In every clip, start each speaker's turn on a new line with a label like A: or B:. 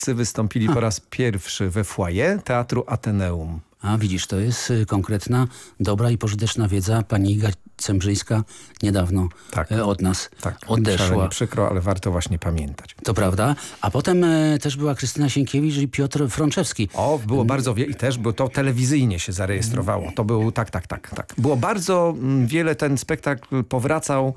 A: wystąpili po raz pierwszy we foyer Teatru Ateneum.
B: A widzisz, to jest konkretna, dobra i pożyteczna wiedza. Pani Iga Cembrzyńska niedawno od nas odeszła.
A: Szalenie przykro, ale warto właśnie pamiętać.
B: To prawda. A potem też była Krystyna Sienkiewicz i Piotr Frączewski.
A: Było bardzo wiele i też to telewizyjnie się zarejestrowało. To był tak. Było bardzo wiele, ten spektakl powracał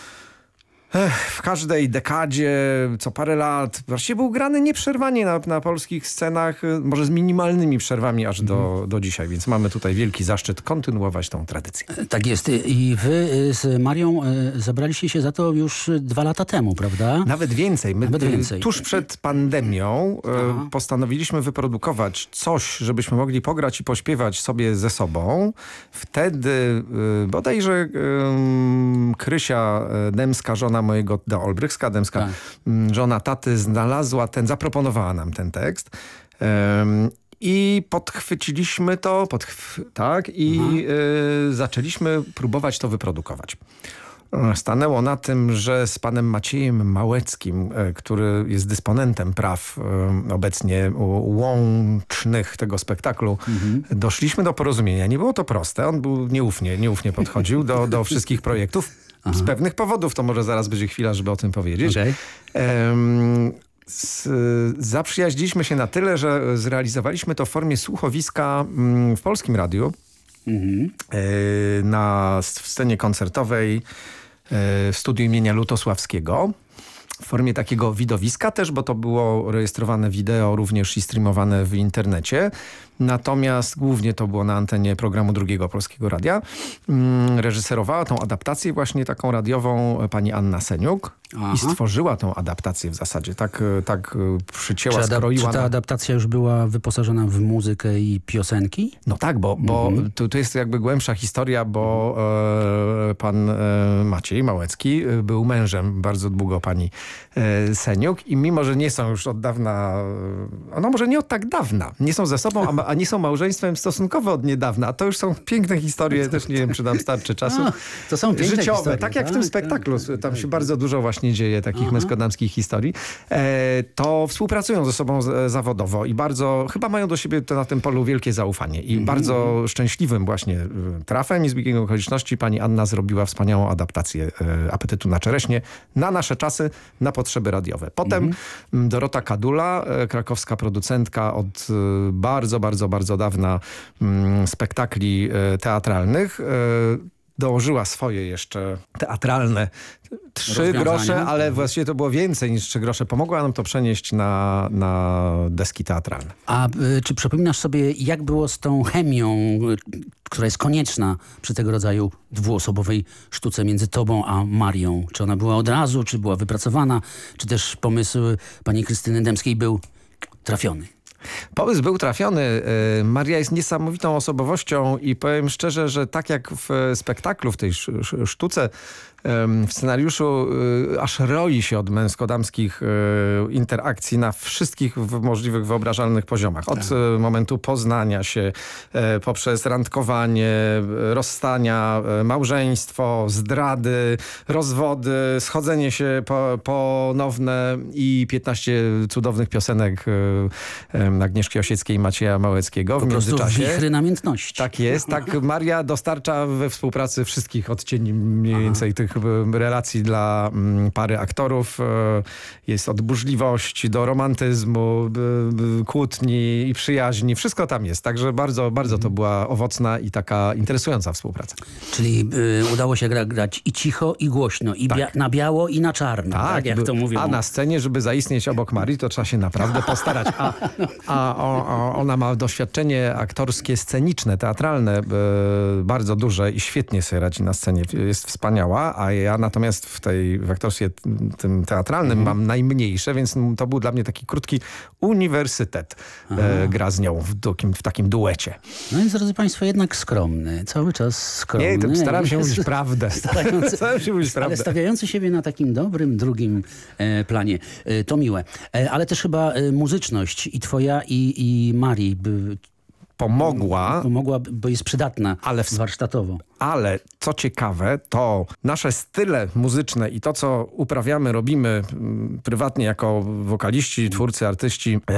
A: w każdej dekadzie, co parę lat. Właściwie był grany nieprzerwanie na polskich scenach, może z minimalnymi przerwami aż do dzisiaj, więc mamy tutaj wielki zaszczyt kontynuować tą tradycję.
B: Tak jest. I wy z Marią zabraliście się za to już 2 lata temu, prawda?
A: Nawet więcej. Tuż przed pandemią postanowiliśmy wyprodukować coś, żebyśmy mogli pograć i pośpiewać sobie ze sobą. Wtedy bodajże Krysia Dębska, żona mojego, Olbrychska Dębska, żona taty, zaproponowała nam ten tekst. I podchwyciliśmy to, zaczęliśmy próbować to wyprodukować. Stanęło na tym, że z panem Maciejem Małeckim, który jest dysponentem praw obecnie łącznych tego spektaklu, doszliśmy do porozumienia. Nie było to proste, on był nieufnie podchodził do wszystkich projektów. Z pewnych powodów, to może zaraz będzie chwila, żeby o tym powiedzieć.
B: Okay.
A: Zaprzyjaźniliśmy się na tyle, że zrealizowaliśmy to w formie słuchowiska w Polskim Radiu w scenie koncertowej w studiu imienia Lutosławskiego. W formie takiego widowiska też, bo to było rejestrowane wideo również i streamowane w internecie. Natomiast głównie to było na antenie programu Drugiego Polskiego Radia. Reżyserowała tą adaptację właśnie taką radiową pani Anna Seniuk. I stworzyła tą adaptację w zasadzie. Tak przycięła, skroiła.
B: Czy ta adaptacja już była wyposażona w muzykę i piosenki?
A: No tak, bo to jest jakby głębsza historia, bo pan Maciej Małecki był mężem bardzo długo pani Seniuk i mimo, że nie są już od dawna, no może nie od tak dawna, nie są ze sobą, a nie są małżeństwem stosunkowo od niedawna, a to już są piękne historie, też nie wiem, czy nam starczy czasu.
B: To są piękne
A: życiowe,
B: historie,
A: tak jak w tym spektaklu. Tam się bardzo dużo właśnie dzieje takich męsko-damskich historii. To współpracują ze sobą zawodowo i bardzo, chyba mają do siebie na tym polu wielkie zaufanie. I bardzo szczęśliwym właśnie trafem i zbiegiem okoliczności pani Anna zrobiła wspaniałą adaptację Apetytu na czereśnie na nasze czasy, na potrzeby radiowe. Potem Dorota Kadula, krakowska producentka od bardzo dawna spektakli teatralnych, dołożyła swoje jeszcze teatralne 3 grosze, ale właściwie to było więcej niż 3 grosze. Pomogła nam to przenieść na deski teatralne.
B: A czy przypominasz sobie, jak było z tą chemią, która jest konieczna przy tego rodzaju dwuosobowej sztuce między tobą a Marią? Czy ona była od razu, czy była wypracowana, czy też pomysł pani Krystyny Dębskiej był trafiony?
A: Pomysł był trafiony. Maria jest niesamowitą osobowością i powiem szczerze, że tak jak w spektaklu, w tej sztuce, w scenariuszu aż roi się od męsko-damskich interakcji na wszystkich możliwych, wyobrażalnych poziomach. Od momentu poznania się, poprzez randkowanie, rozstania, małżeństwo, zdrady, rozwody, schodzenie się ponowne i 15 cudownych piosenek Agnieszki Osieckiej i Macieja Małeckiego w międzyczasie.
B: Wichry namiętności.
A: Tak jest. Tak Maria dostarcza we współpracy wszystkich odcieni mniej więcej tych relacji dla pary aktorów. Jest od burzliwości do romantyzmu, kłótni i przyjaźni. Wszystko tam jest. Także bardzo to była owocna i taka interesująca współpraca.
B: Czyli udało się grać i cicho, i głośno, i na biało, i na czarno. Tak, jak to mówią.
A: A na scenie, żeby zaistnieć obok Marii, to trzeba się naprawdę postarać. Ona ma doświadczenie aktorskie, sceniczne, teatralne, bardzo duże i świetnie sobie radzi na scenie. Jest wspaniała, a ja natomiast w aktorstwie tym teatralnym mam najmniejsze, więc to był dla mnie taki krótki uniwersytet. Gra z nią w takim duecie.
B: No i drodzy państwo, jednak skromny. Cały czas skromny.
A: Nie, staram się mówić prawdę.
B: Ale stawiający siebie na takim dobrym drugim planie. To miłe. Ale też chyba muzyczność i twoja i Marii
A: pomogła.
B: Pomogła, bo jest przydatna warsztatowo.
A: Ale co ciekawe, to nasze style muzyczne i to, co uprawiamy, robimy prywatnie jako wokaliści, twórcy, artyści,